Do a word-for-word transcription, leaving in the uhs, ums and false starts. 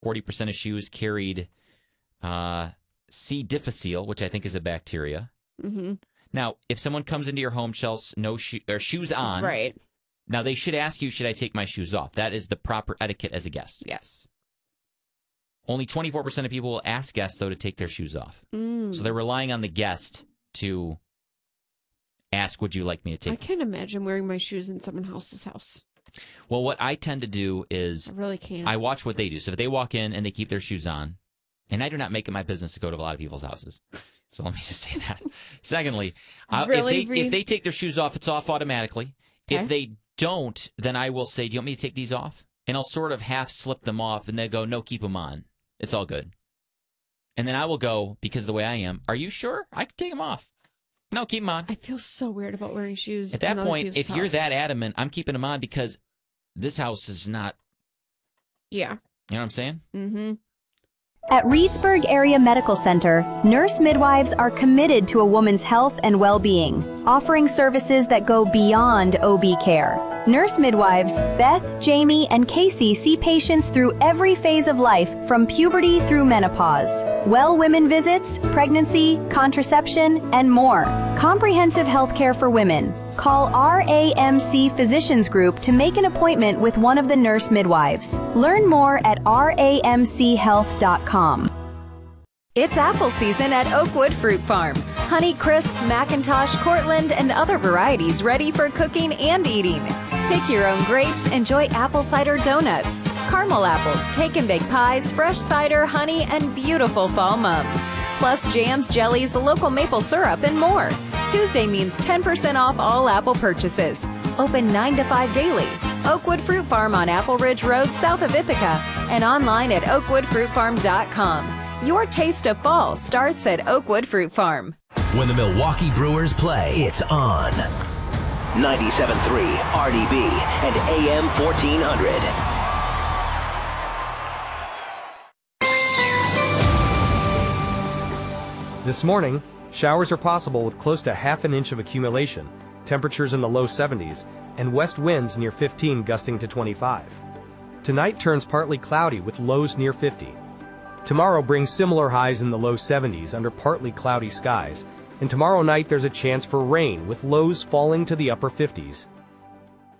forty percent of shoes carried uh, C. difficile, which I think is a bacteria. Mm-hmm. Now, if someone comes into your home, Chelsea, no sho- or shoes on. Right. Now, they should ask you, should I take my shoes off? That is the proper etiquette as a guest. Yes. Only twenty-four percent of people will ask guests, though, to take their shoes off. Mm. So they're relying on the guest to ask, would you like me to take? I can't imagine wearing my shoes in someone else's house. Well, what I tend to do is I really can't. I watch what they do. So if they walk in and they keep their shoes on, and I do not make it my business to go to a lot of people's houses. So let me just say that. Secondly, uh, Really if, they, re- if they take their shoes off, it's off automatically. Okay. If they don't, then I will say, do you want me to take these off? And I'll sort of half slip them off, and they go, no, keep them on. It's all good. And then I will go, because of the way I am, are you sure? I can take them off. No, keep them on. I feel so weird about wearing shoes. At that in other point, people's if you're house. that adamant, I'm keeping them on because this house is not, Yeah. you know what I'm saying? Mm-hmm. At Reedsburg Area Medical Center, nurse midwives are committed to a woman's health and well-being, offering services that go beyond O B care. Nurse midwives Beth, Jamie, and Casey see patients through every phase of life, from puberty through menopause. Well women visits, pregnancy, contraception, and more. Comprehensive health care for women. Call R A M C Physicians Group to make an appointment with one of the nurse midwives. Learn more at R A M C health dot com. It's apple season at Oakwood Fruit Farm. Honey Crisp, Macintosh, Cortland, and other varieties ready for cooking and eating. Pick your own grapes, enjoy apple cider donuts, caramel apples, take and bake pies, fresh cider, honey, and beautiful fall mums. Plus jams, jellies, local maple syrup, and more. Tuesday means ten percent off all apple purchases. Open nine to five daily. Oakwood Fruit Farm on Apple Ridge Road, south of Ithaca, and online at oakwood fruit farm dot com. Your taste of fall starts at Oakwood Fruit Farm. When the Milwaukee Brewers play, it's on. ninety-seven point three R D B and A M fourteen hundred. This morning, showers are possible with close to half an inch of accumulation, temperatures in the low seventies, and west winds near fifteen gusting to twenty-five. Tonight turns partly cloudy with lows near fifty. Tomorrow brings similar highs in the low seventies under partly cloudy skies, and tomorrow night there's a chance for rain with lows falling to the upper fifties.